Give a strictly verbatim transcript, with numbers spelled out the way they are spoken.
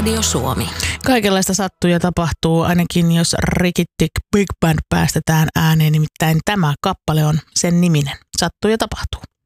Radio Suomi. Kaikenlaista sattuu ja tapahtuu, ainakin jos Rikitik Big Band päästetään ääneen, nimittäin tämä kappale on sen niminen. Sattuu ja tapahtuu.